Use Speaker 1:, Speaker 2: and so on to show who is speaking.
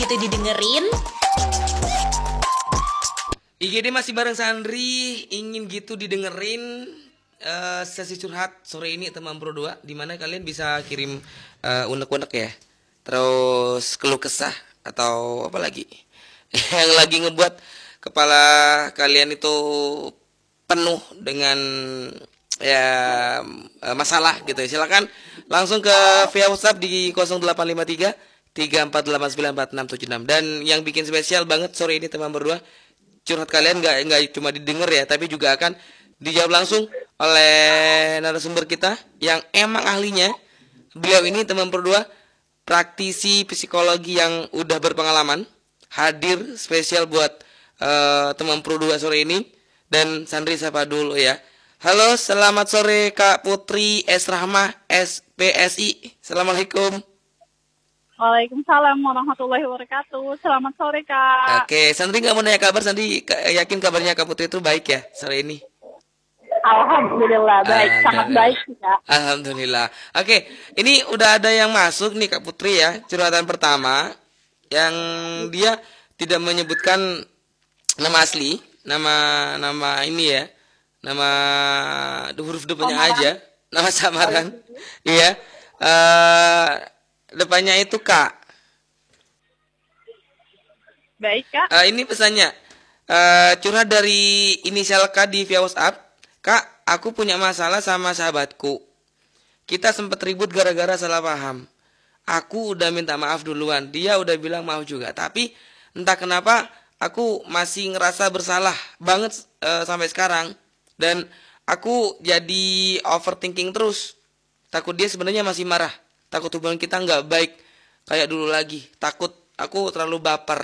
Speaker 1: gitu didengerin.
Speaker 2: IGD masih bareng Sandri, ingin gitu didengerin. Sesi curhat sore ini teman Pro 2, dimana kalian bisa kirim unek-unek ya, terus keluh kesah atau apa lagi yang lagi ngebuat kepala kalian itu penuh dengan ya masalah gitu ya. Silakan langsung ke via WhatsApp di 0853 348949676. Dan yang bikin spesial banget sore ini teman berdua, curhat kalian nggak cuma didengar ya, tapi juga akan dijawab langsung oleh narasumber kita yang emang ahlinya. Beliau ini teman berdua praktisi psikologi yang udah berpengalaman, hadir spesial buat teman Pro 2 sore ini. Dan Sandri sapa dulu ya. Halo, selamat sore Kak Putri S. Rahmah SPSI. Assalamualaikum.
Speaker 3: Waalaikumsalam warahmatullahi wabarakatuh. Selamat sore, Kak.
Speaker 2: Oke, Sandri nggak mau nanya kabar. Sandri yakin kabarnya Kak Putri itu baik ya sore ini?
Speaker 3: Alhamdulillah baik, sangat baik sih, Kak.
Speaker 2: Alhamdulillah. Oke, ini udah ada yang masuk nih Kak Putri ya. Curhatan pertama yang dia tidak menyebutkan nama asli, nama ini ya. Nama huruf depannya aja, nama samaran. Iya. Depannya itu Kak.
Speaker 3: Baik, Kak.
Speaker 2: Ini pesannya. Curhat dari inisial K di via WhatsApp. Kak, aku punya masalah sama sahabatku. Kita sempat ribut gara-gara salah paham. Aku udah minta maaf duluan. Dia udah bilang maaf juga. Tapi entah kenapa aku masih ngerasa bersalah banget sampai sekarang. Dan aku jadi overthinking terus. Takut dia sebenarnya masih marah. Takut hubungan kita nggak baik kayak dulu lagi. Takut aku terlalu baper.